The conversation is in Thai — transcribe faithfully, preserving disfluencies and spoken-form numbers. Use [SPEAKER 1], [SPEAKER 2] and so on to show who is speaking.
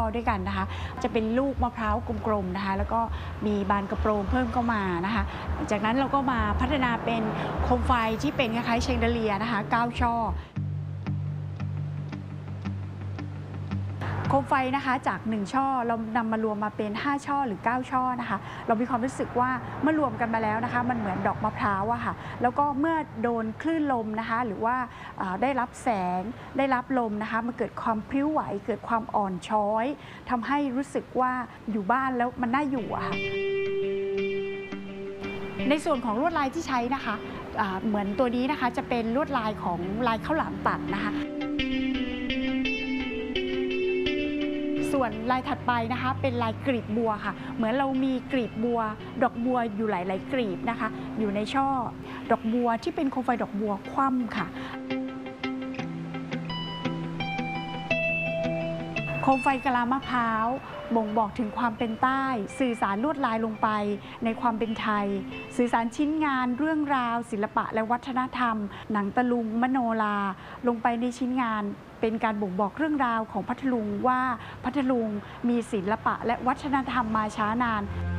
[SPEAKER 1] ด้วยกันนะคะจะเป็นลูกมะพร้าวกลมๆนะคะแล้วก็มีบานกระโปรงเพิ่มเข้ามานะคะจากนั้นเราก็มาพัฒนาเป็นโคมไฟที่เป็นคล้ายๆเชงเดเลียนะคะเก้าช่อโคมไฟนะคะจากหนึ่งช่อเรานำมารวมมาเป็นห้าช่อหรือเก้าช่อนะคะเรามีความรู้สึกว่าเมื่อรวมกันมาแล้วนะคะมันเหมือนดอกมะพร้าวอะค่ะแล้วก็เมื่อโดนคลื่นลมนะคะหรือว่าได้รับแสงได้รับลมนะคะมันเกิดความพริ้วไหวเกิดความอ่อนช้อยทำให้รู้สึกว่าอยู่บ้านแล้วมันน่าอยู่อะค่ะในส่วนของลวดลายที่ใช้นะคะเหมือนตัวนี้นะคะจะเป็นลวดลายของลายข้าวหลามตัดนะคะส่วนลายถัดไปนะคะเป็นลายกลีบบัวค่ะเหมือนเรามีกลีบบัวดอกบัวอยู่หลายๆกลีบนะคะอยู่ในช่อดอกบัวที่เป็นโคมไฟดอกบัวคว่ำค่ะโคมไฟกะลามะพร้าวบ่งบอกถึงความเป็นใต้สื่อสารลวดลายลงไปในความเป็นไทยสื่อสารชิ้นงานเรื่องราวศิลปะและวัฒนธรรมหนังตะลุงมโนราลงไปในชิ้นงานเป็นการบ่งบอกเรื่องราวของพัทลุงว่าพัทลุงมีศิลปะและวัฒนธรรมมาช้านาน